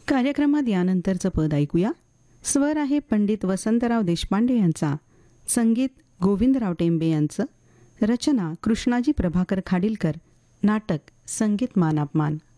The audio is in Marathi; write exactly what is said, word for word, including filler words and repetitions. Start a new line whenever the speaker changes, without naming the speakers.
कार्यक्रमात यानंतरचं पद ऐकूया. स्वर आहे पंडित वसंतराव देशपांडे यांचा, संगीत गोविंदराव टेंबे यांचं, रचना कृष्णाजी प्रभाकर खाडीलकर, नाटक संगीत मान अपमान.